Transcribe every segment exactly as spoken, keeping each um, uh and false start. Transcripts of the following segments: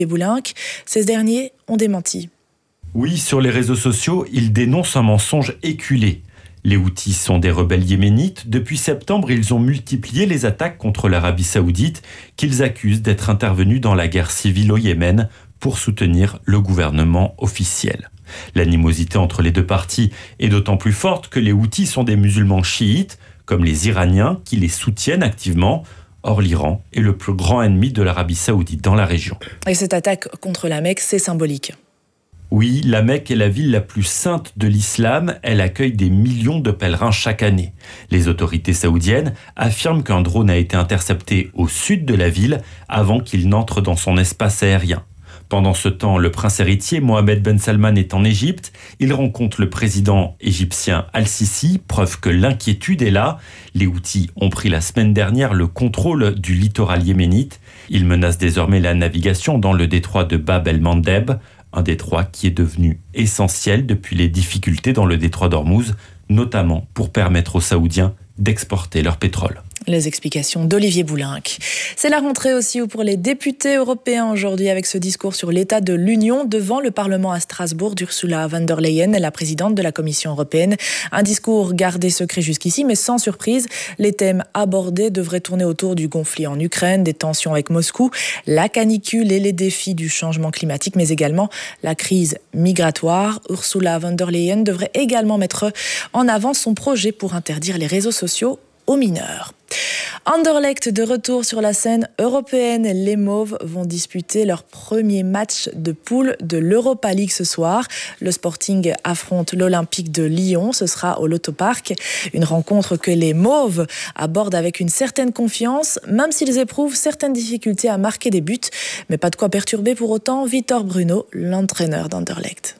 Boulinck. Ces derniers ont démenti. Oui, sur les réseaux sociaux, ils dénoncent un mensonge éculé. Les Houthis sont des rebelles yéménites. Depuis septembre, ils ont multiplié les attaques contre l'Arabie Saoudite, qu'ils accusent d'être intervenus dans la guerre civile au Yémen pour soutenir le gouvernement officiel. L'animosité entre les deux parties est d'autant plus forte que les Houthis sont des musulmans chiites, comme les Iraniens, qui les soutiennent activement. Or, l'Iran est le plus grand ennemi de l'Arabie Saoudite dans la région. Et cette attaque contre la Mecque, c'est symbolique. Oui, la Mecque est la ville la plus sainte de l'islam. Elle accueille des millions de pèlerins chaque année. Les autorités saoudiennes affirment qu'un drone a été intercepté au sud de la ville avant qu'il n'entre dans son espace aérien. Pendant ce temps, le prince héritier Mohammed Ben Salman est en Égypte. Il rencontre le président égyptien Al-Sisi, preuve que l'inquiétude est là. Les Houthis ont pris la semaine dernière le contrôle du littoral yéménite. Ils menacent désormais la navigation dans le détroit de Bab el-Mandeb, un détroit qui est devenu essentiel depuis les difficultés dans le détroit d'Ormuz, notamment pour permettre aux Saoudiens d'exporter leur pétrole. Les explications d'Olivier Boulinck. C'est la rentrée aussi pour les députés européens aujourd'hui avec ce discours sur l'état de l'Union devant le Parlement à Strasbourg d'Ursula von der Leyen, la présidente de la Commission européenne. Un discours gardé secret jusqu'ici, mais sans surprise. Les thèmes abordés devraient tourner autour du conflit en Ukraine, des tensions avec Moscou, la canicule et les défis du changement climatique, mais également la crise migratoire. Ursula von der Leyen devrait également mettre en avant son projet pour interdire les réseaux sociaux aux mineurs. Anderlecht de retour sur la scène européenne. Les Mauves vont disputer leur premier match de poule de l'Europa League ce soir. Le Sporting affronte l'Olympique de Lyon. Ce sera au Lotto Park. Une rencontre que les Mauves abordent avec une certaine confiance, même s'ils éprouvent certaines difficultés à marquer des buts. Mais pas de quoi perturber pour autant Vitor Bruno, l'entraîneur d'Anderlecht.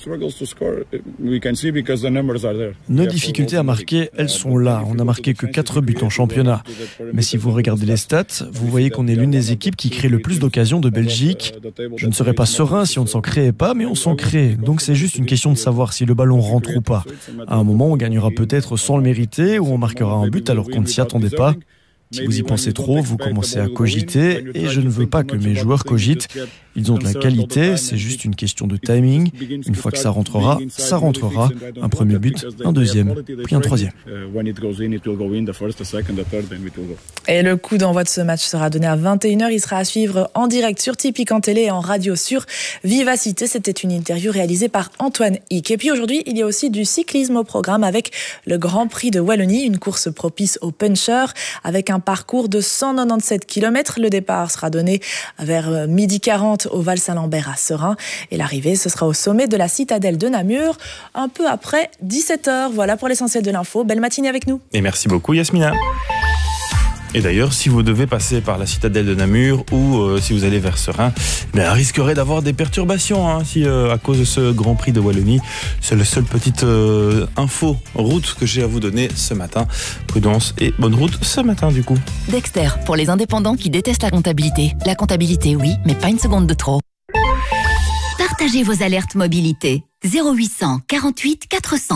Nos difficultés à marquer, elles sont là. On n'a marqué que quatre buts en championnat. Mais si vous regardez les stats, vous voyez qu'on est l'une des équipes qui crée le plus d'occasions de Belgique. Je ne serais pas serein si on ne s'en créait pas, mais on s'en crée. Donc c'est juste une question de savoir si le ballon rentre ou pas. À un moment, on gagnera peut-être sans le mériter ou on marquera un but alors qu'on ne s'y attendait pas. Si vous y pensez trop, vous commencez à cogiter et je ne veux pas que mes joueurs cogitent. Ils ont de la qualité, c'est juste une question de timing. Une fois que ça rentrera, ça rentrera. Un premier but, un deuxième, puis un troisième. Et le coup d'envoi de ce match sera donné à vingt et une heures. Il sera à suivre en direct sur Tipeee en télé et en radio sur Vivacité. C'était une interview réalisée par Antoine Hick. Et puis aujourd'hui, il y a aussi du cyclisme au programme avec le Grand Prix de Wallonie, une course propice aux punchers avec un parcours de cent quatre-vingt-dix-sept kilomètres. Le départ sera donné vers midi quarante au Val-Saint-Lambert à Serein. Et l'arrivée, ce sera au sommet de la citadelle de Namur, un peu après dix-sept heures. Voilà pour l'essentiel de l'info. Belle matinée avec nous. Et merci beaucoup Yasmina. Et d'ailleurs, si vous devez passer par la citadelle de Namur ou euh, si vous allez vers Serein, eh bien, risquerez d'avoir des perturbations hein, si, euh, à cause de ce Grand Prix de Wallonie. C'est la seule petite euh, info route que j'ai à vous donner ce matin. Prudence et bonne route ce matin du coup. Dexter, pour les indépendants qui détestent la comptabilité. La comptabilité, oui, mais pas une seconde de trop. Partagez vos alertes mobilité. zéro huit cent quarante-huit quatre cents.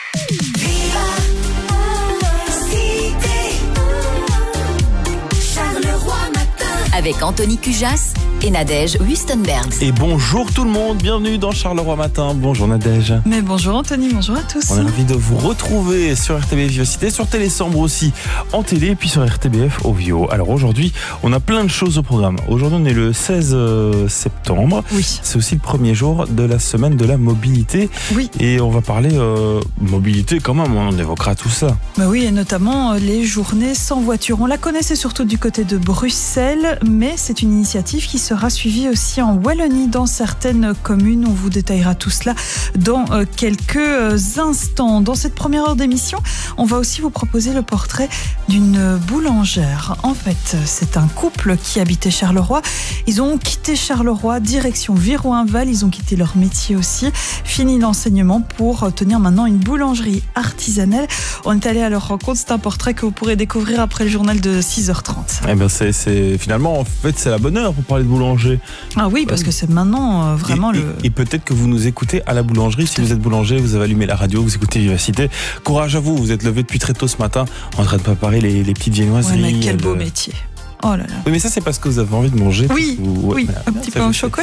Avec Anthony Cujas et Nadège Wustenbergs. Et bonjour tout le monde, bienvenue dans Charleroi Matin. Bonjour Nadège. Mais bonjour Anthony, bonjour à tous. On est ravis de vous retrouver sur R T B F Vivacité, sur Télésambre aussi en télé et puis sur R T B F Ovio. Alors aujourd'hui, on a plein de choses au programme. Aujourd'hui, on est le seize septembre. Oui. C'est aussi le premier jour de la semaine de la mobilité. Oui. Et on va parler euh, mobilité quand même, on évoquera tout ça. Bah oui, et notamment euh, les journées sans voiture. On la connaissait surtout du côté de Bruxelles, mais c'est une initiative qui sera suivie aussi en Wallonie dans certaines communes. On vous détaillera tout cela dans euh, quelques instants. Dans cette première heure d'émission, on va aussi vous proposer le portrait d'une boulangère. En fait, c'est un couple qui habitait Charleroi. Ils ont quitté Charleroi, direction Viroinval. Ils ont quitté leur métier aussi, fini l'enseignement pour tenir maintenant une boulangerie artisanale. On est allé à leur rencontre. C'est un portrait que vous pourrez découvrir après le journal de six heures trente. Eh ben c'est, c'est finalement en fait c'est la bonne heure pour parler de boulanger. Ah oui, parce que c'est maintenant euh, vraiment et, le... Et, et peut-être que vous nous écoutez à la boulangerie. Si vous êtes boulanger, vous avez allumé la radio, vous écoutez Vivacité. Courage à vous, vous êtes levé depuis très tôt ce matin en train de préparer les, les petites viennoiseries. Ouais, mais quel beau le... métier. Oh là là. Oui, mais ça, c'est parce que vous avez envie de manger. Oui, vous... oui, ouais, un petit ça, peu au sais. chocolat.